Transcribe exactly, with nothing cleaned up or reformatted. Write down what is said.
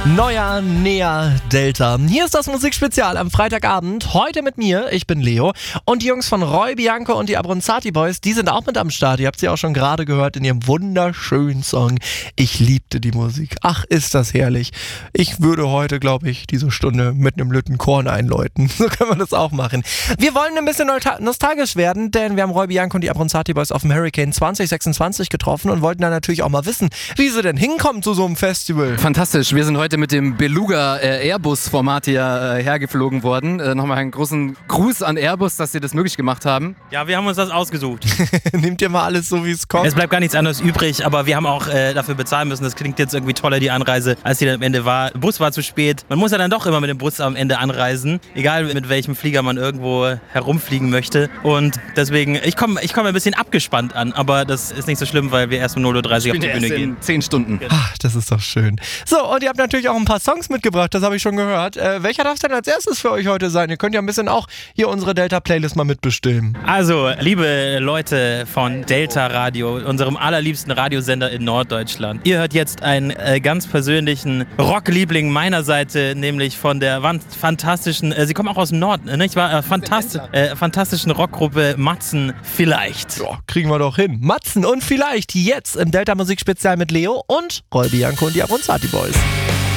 Neuer, näher, Delta. Hier ist das Musikspezial am Freitagabend. Heute mit mir, ich bin Leo. Und die Jungs von Roy Bianco und die Abronzati Boys, die sind auch mit am Start. Ihr habt sie auch schon gerade gehört in ihrem wunderschönen Song. Ich liebte die Musik. Ach, ist das herrlich. Ich würde heute, glaube ich, diese Stunde mit einem Lüttenkorn einläuten. So können wir das auch machen. Wir wollen ein bisschen nostalgisch werden, denn wir haben Roy Bianco und die Abronzati Boys auf dem Hurricane zwanzig sechsundzwanzig getroffen und wollten dann natürlich auch mal wissen, wie sie denn hinkommen zu so einem Festival. Fantastisch. Wir sind heute mit dem Beluga äh, Airbus-Format hier äh, hergeflogen worden. Äh, nochmal einen großen Gruß an Airbus, dass sie das möglich gemacht haben. Ja, wir haben uns das ausgesucht. Nehmt ihr mal alles so, wie es kommt? Es bleibt gar nichts anderes übrig, aber wir haben auch äh, dafür bezahlen müssen. Das klingt jetzt irgendwie toller, die Anreise, als die dann am Ende war. Der Bus war zu spät. Man muss ja dann doch immer mit dem Bus am Ende anreisen, egal mit welchem Flieger man irgendwo herumfliegen möchte. Und deswegen, ich komme ich komm ein bisschen abgespannt an, aber das ist nicht so schlimm, weil wir erst um null Uhr dreißig auf die Bühne gehen. zehn Stunden. Ach, das ist doch schön. So, und ihr habt natürlich auch ein paar Songs mitgebracht, das habe ich schon gehört. Äh, welcher darf es denn als erstes für euch heute sein? Ihr könnt ja ein bisschen auch hier unsere Delta-Playlist mal mitbestimmen. Also, liebe Leute von Delta Radio, unserem allerliebsten Radiosender in Norddeutschland, ihr hört jetzt einen äh, ganz persönlichen Rockliebling meiner Seite, nämlich von der fantastischen, äh, sie kommen auch aus dem Norden, ne? Ich war äh, fantast äh, fantastischen Rockgruppe Matzen vielleicht. Ja, kriegen wir doch hin. Matzen und vielleicht jetzt im Delta-Musik-Spezial mit Leo und Roy Bianco und die Abronzati Boys.